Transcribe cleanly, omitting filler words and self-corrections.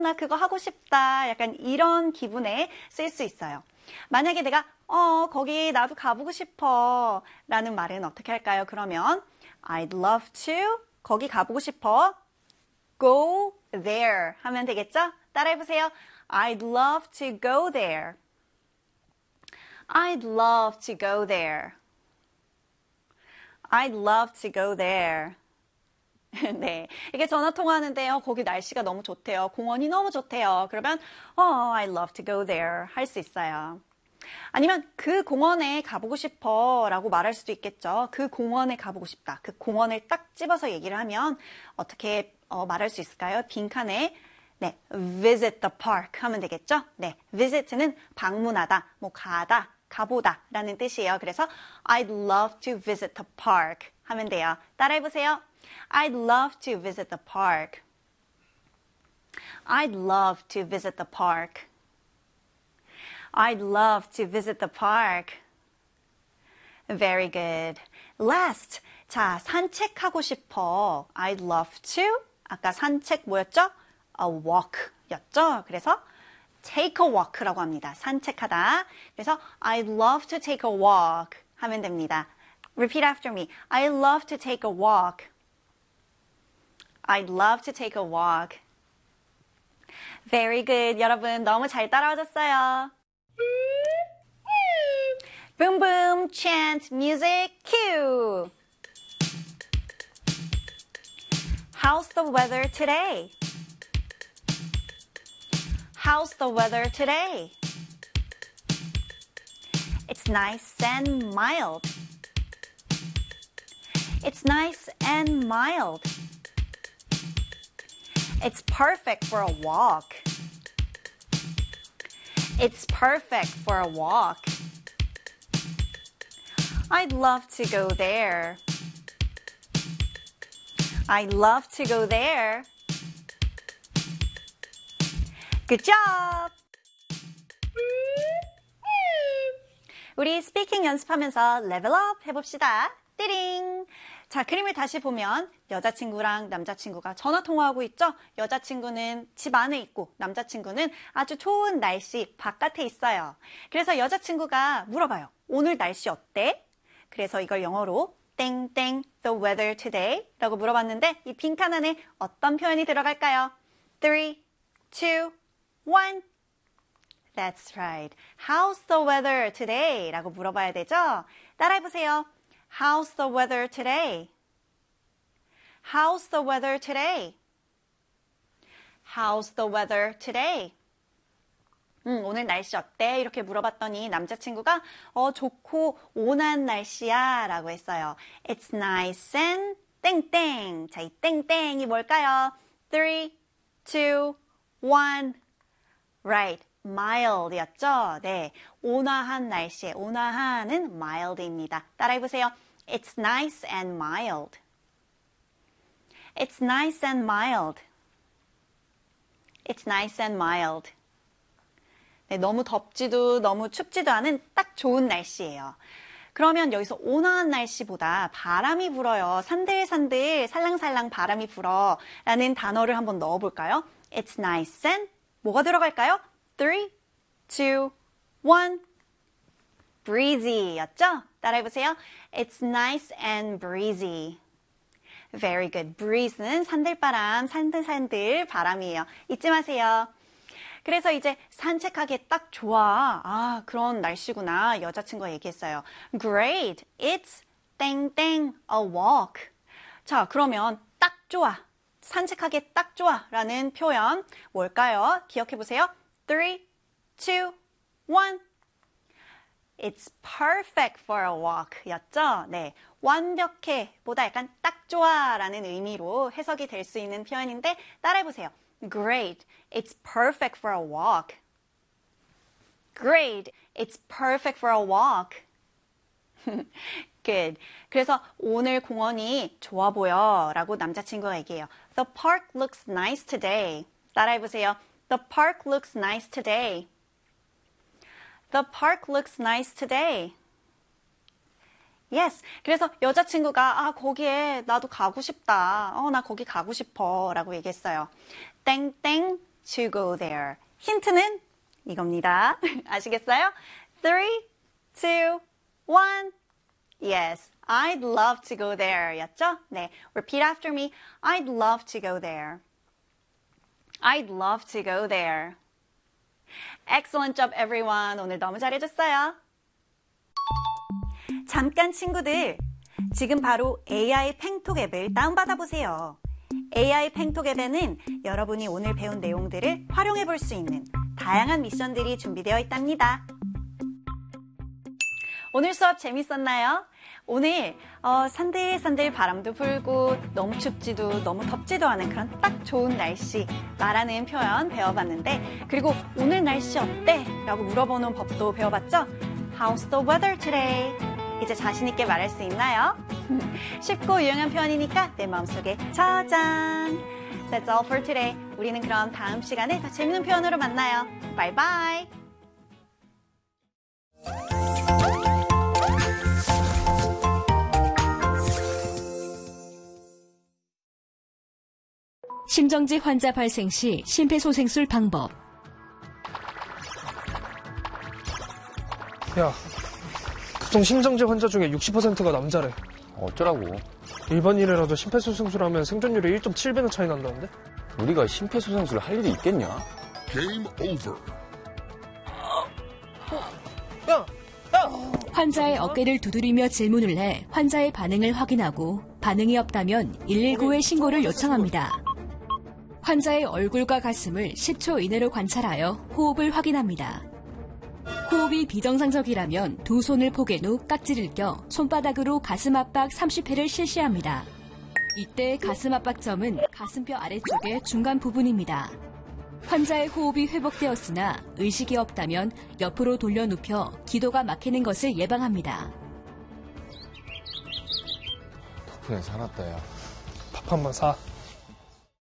나 그거 하고 싶다. 약간 이런 기분에 쓸 수 있어요. 만약에 내가 거기 나도 가보고 싶어 라는 말은 어떻게 할까요? 그러면 I'd love to 거기 가보고 싶어 go there 하면 되겠죠? 따라해보세요. I'd love to go there. I'd love to go there. I'd love to go there. 네, 이게 전화 통화하는데요. 거기 날씨가 너무 좋대요. 공원이 너무 좋대요. 그러면 I'd love to go there 할 수 있어요. 아니면 그 공원에 가보고 싶어 라고 말할 수도 있겠죠. 그 공원에 가보고 싶다. 그 공원을 딱 집어서 얘기를 하면 어떻게 말할 수 있을까요? 빈칸에 네, visit the park 하면 되겠죠. 네, visit는 방문하다, 뭐 가다, 가보다 라는 뜻이에요. 그래서 I'd love to visit the park 하면 돼요. 따라해보세요. I'd love to visit the park. I'd love to visit the park. I'd love to visit the park. Very good. Last. 자, 산책하고 싶어. I'd love to. 아까 산책 뭐였죠? A walk 였죠? 그래서 take a walk라고 합니다. 산책하다. 그래서 I'd love to take a walk 하면 됩니다. Repeat after me. I'd love to take a walk. I'd love to take a walk. Very good. 여러분 너무 잘 따라와줬어요. Boom boom chant music cue. How's the weather today? How's the weather today? It's nice and mild. It's nice and mild. It's perfect for a walk. It's perfect for a walk. I'd love to go there. I'd love to go there. Good job! 우리 스피킹 연습하면서 레벨업 해봅시다. 띠링! 자, 그림을 다시 보면 여자친구랑 남자친구가 전화통화하고 있죠? 여자친구는 집 안에 있고 남자친구는 아주 좋은 날씨 바깥에 있어요. 그래서 여자친구가 물어봐요. 오늘 날씨 어때? 그래서 이걸 영어로 땡땡 the weather today 라고 물어봤는데 이 빈칸 안에 어떤 표현이 들어갈까요? 3, 2, 1 That's right. How's the weather today? 라고 물어봐야 되죠? 따라해보세요. How's the weather today? How's the weather today? How's the weather today? 오늘 날씨 어때? 이렇게 물어봤더니 남자친구가 좋고 온화한 날씨야 라고 했어요. It's nice and 땡땡. 자, 이 땡땡이 뭘까요? 3, 2, 1 Right. mild 였죠? 네. 온화한 날씨에 온화한은 mild입니다. 따라해보세요. It's nice and mild. It's nice and mild. It's nice and mild. 네, 너무 덥지도 너무 춥지도 않은 딱 좋은 날씨예요. 그러면 여기서 온화한 날씨보다 바람이 불어요. 산들산들 살랑살랑 바람이 불어 라는 단어를 한번 넣어볼까요? It's nice and 뭐가 들어갈까요? 3, 2, 1 breezy 였죠? 따라해보세요. It's nice and breezy. Very good. breeze는 산들바람, 산들산들 바람이에요. 잊지 마세요. 그래서 이제 산책하기 딱 좋아. 아, 그런 날씨구나. 여자친구가 얘기했어요. Great. It's 땡땡 a walk. 자, 그러면 딱 좋아. 산책하기 딱 좋아. 라는 표현 뭘까요? 기억해보세요. 3, 2, 1 It's perfect for a walk 였죠? 네, 완벽해 보다 약간 딱 좋아 라는 의미로 해석이 될 수 있는 표현인데 따라해보세요. Great, it's perfect for a walk. Great, it's perfect for a walk. Good. 그래서 오늘 공원이 좋아 보여 라고 남자친구가 얘기해요. The park looks nice today. 따라해보세요. The park looks nice today. The park looks nice today. Yes. 그래서 여자친구가 거기에 나도 가고 싶다. 나 거기 가고 싶어 라고 얘기했어요. 땡땡 to go there. 힌트는 이겁니다. 아시겠어요? 3, 2, 1. Yes, I'd love to go there 였죠? 네, repeat after me. I'd love to go there. I'd love to go there. Excellent job, everyone. 오늘 너무 잘해줬어요. 잠깐 친구들, 지금 바로 AI 팽톡 앱을 다운받아 보세요. AI 팽톡 앱에는 여러분이 오늘 배운 내용들을 활용해 볼 수 있는 다양한 미션들이 준비되어 있답니다. 오늘 수업 재밌었나요? 오늘 산들산들 바람도 불고 너무 춥지도 너무 덥지도 않은 그런 딱 좋은 날씨 말하는 표현 배워봤는데, 그리고 오늘 날씨 어때? 라고 물어보는 법도 배워봤죠? How's the weather today? 이제 자신 있게 말할 수 있나요? 쉽고 유용한 표현이니까 내 마음속에 저장. That's all for today. 우리는 그럼 다음 시간에 더 재밌는 표현으로 만나요. Bye bye. 심정지 환자 발생 시 심폐소생술 방법. 야, 급성 심정지 환자 중에 60%가 남자래. 어쩌라고. 일반 일이라도 심폐소생술하면 생존율이 1.7배나 차이 난다는데? 우리가 심폐소생술을 할 일이 있겠냐? Game over. 야! 환자의 어깨를 두드리며 질문을 해 환자의 반응을 확인하고 반응이 없다면 119에 신고를 요청합니다. 환자의 얼굴과 가슴을 10초 이내로 관찰하여 호흡을 확인합니다. 호흡이 비정상적이라면 두 손을 포갠 후 깍지를 껴 손바닥으로 가슴 압박 30회를 실시합니다. 이때 가슴 압박점은 가슴뼈 아래쪽의 중간 부분입니다. 환자의 호흡이 회복되었으나 의식이 없다면 옆으로 돌려 눕혀 기도가 막히는 것을 예방합니다. 덕분에 살았다, 야. 밥 한 번 사.